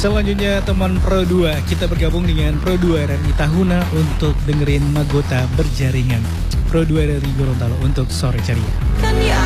Selanjutnya teman Pro 2, kita bergabung dengan Pro 2 RRI Tahuna untuk dengerin Magota Berjaringan. Pro 2 RRI Gorontalo untuk Sore Ceria.